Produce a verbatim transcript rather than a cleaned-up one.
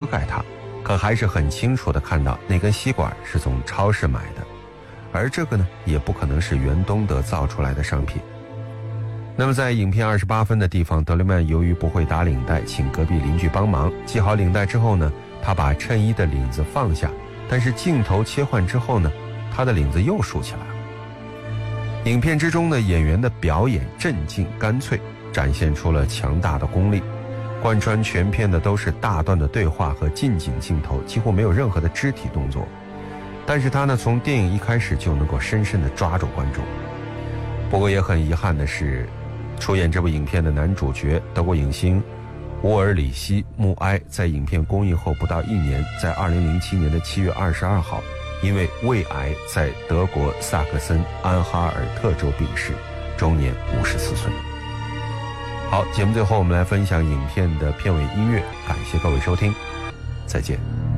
盖它，可还是很清楚地看到那根吸管是从超市买的，而这个呢，也不可能是袁东德造出来的商品。那么在影片二十八分的地方，德雷曼由于不会打领带，请隔壁邻居帮忙系好领带之后呢，他把衬衣的领子放下，但是镜头切换之后呢，他的领子又竖起来了。影片之中的演员的表演镇静干脆，展现出了强大的功力。贯穿全片的都是大段的对话和近景镜头，几乎没有任何的肢体动作。但是他呢，从电影一开始就能够深深地抓住观众。不过也很遗憾的是，出演这部影片的男主角德国影星沃尔里希·穆埃在影片公映后不到一年，在二零零七年的七月二十二号，因为胃癌在德国萨克森安哈尔特州病逝，终年五十四岁。好，节目最后我们来分享影片的片尾音乐，感谢各位收听，再见。